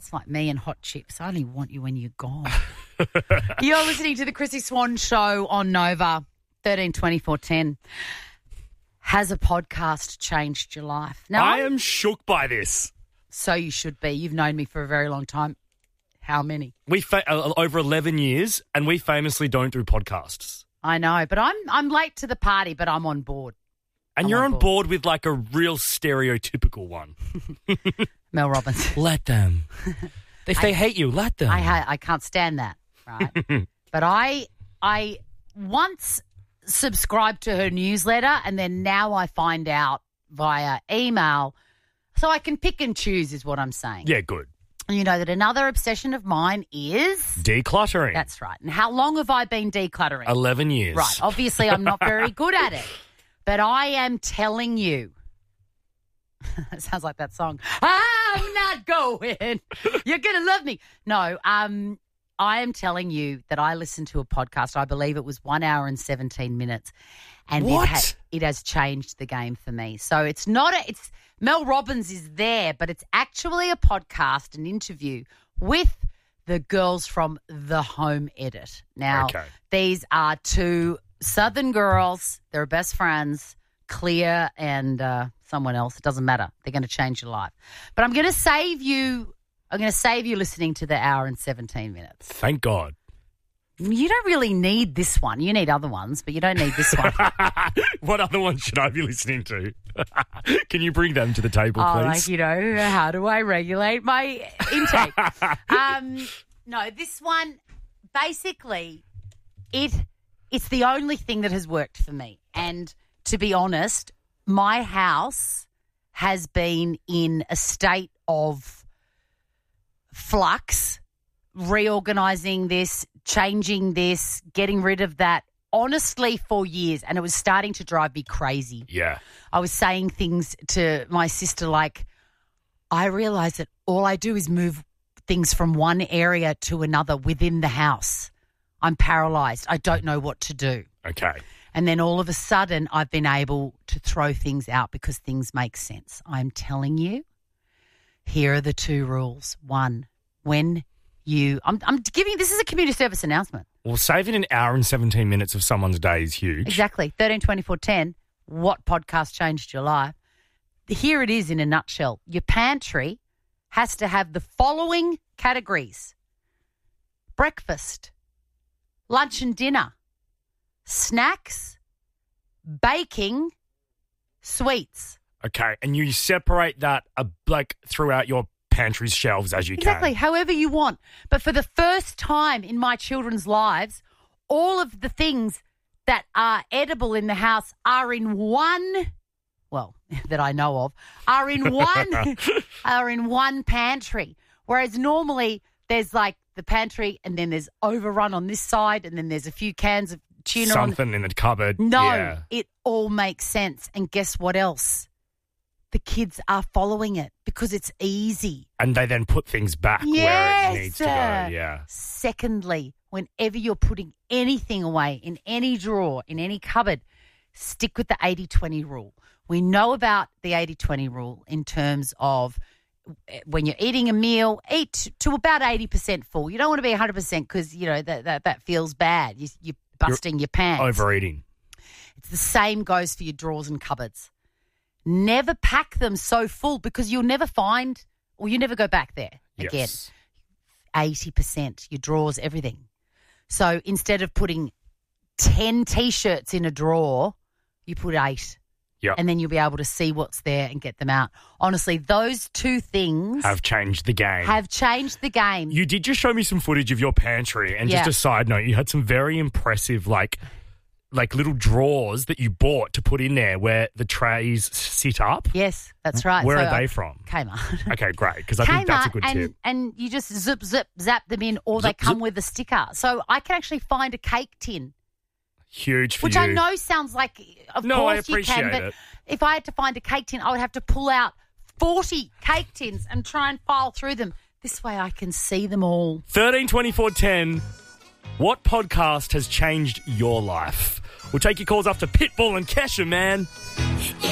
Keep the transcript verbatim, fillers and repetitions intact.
It's like me and hot chips. I only want you when you're gone. You're listening to the Chrissy Swan Show on Nova, thirteen twenty-four ten. Has a podcast changed your life? Now, I am shook by this. So you should be. You've known me for a very long time. How many? We fa- uh, over eleven years, and we famously don't do podcasts. I know, but I'm I'm late to the party, but I'm on board. And I'm you're on on board. board with like a real stereotypical one. Mel Robbins. Let them. If they I, hate you, let them. I ha- I can't stand that, right? But I I once subscribed to her newsletter, and then now I find out via email, so I can pick and choose is what I'm saying. Yeah, good. And you know that another obsession of mine is decluttering. That's right. And how long have I been decluttering? eleven years. Right. Obviously, I'm not very good at it, but I am telling you. It sounds like that song. I'm not going. You're going to love me. No, um, I am telling you that I listened to a podcast. I believe it was one hour and seventeen minutes. And what? It, ha- it has changed the game for me. So it's not a, it's Mel Robbins is there, but it's actually a podcast, an interview with the girls from The Home Edit. Now, okay. These are two Southern girls. They're best friends, Clear and uh, someone else. It doesn't matter. They're going to change your life. But I'm going to save you. I'm going to save you listening to the hour and seventeen minutes. Thank God. You don't really need this one. You need other ones, but you don't need this one. What other ones should I be listening to? Can you bring them to the table, oh, please? Like, you know, how do I regulate my intake? um, no, this one, basically, it it's the only thing that has worked for me. And to be honest, my house has been in a state of flux, reorganising this, changing this, getting rid of that, honestly, for years. And it was starting to drive me crazy. Yeah. I was saying things to my sister like, I realise that all I do is move things from one area to another within the house. I'm paralysed. I don't know what to do. Okay. And then all of a sudden I've been able to throw things out because things make sense. I'm telling you, here are the two rules. One, when you, I'm, I'm giving, this is a community service announcement. Well, saving an hour and seventeen minutes of someone's day is huge. Exactly. thirteen twenty-four ten, what podcast changed your life? Here it is in a nutshell. Your pantry has to have the following categories: breakfast, lunch and dinner, snacks, baking, sweets. Okay, and you separate that uh, like throughout your pantry's shelves as you exactly, can. Exactly, however you want. But for the first time in my children's lives, all of the things that are edible in the house are in one, well, that I know of, are in one, are in one pantry. Whereas normally there's like the pantry and then there's overrun on this side and then there's a few cans of tuna. Something on in the cupboard. No, yeah. It all makes sense. And guess what else? The kids are following it because it's easy. And they then put things back yes. where it needs to go, yeah. Secondly, whenever you're putting anything away in any drawer, in any cupboard, stick with the eighty twenty rule. We know about the eighty twenty rule in terms of when you're eating a meal, eat to about eighty percent full. You don't want to be one hundred percent because, you know, that, that, that feels bad. You, you're busting you're your pants. Overeating. It's the same goes for your drawers and cupboards. Never pack them so full because you'll never find or you never go back there again. Yes. eighty percent, your drawers, everything. So instead of putting ten T-shirts in a drawer, you put eight. Yep. And then you'll be able to see what's there and get them out. Honestly, those two things have changed the game. Have changed the game. You did just show me some footage of your pantry. And yeah. just a side note, you had some very impressive, like, like little drawers that you bought to put in there where the trays sit up. Yes, that's right. Where so are they I, from? Kmart. Okay, great, because I think that's a good and, tip. And you just zip, zip, zap them in or Zip, they come zip. with a sticker. So I can actually find a cake tin. Huge for Which you. I know sounds like, of no, I course you appreciate can, but it. if I had to find a cake tin, I would have to pull out forty cake tins and try and file through them. This way I can see them all. thirteen twenty-four ten, what podcast has changed your life? We'll take your calls after Pitbull and Kesha, man.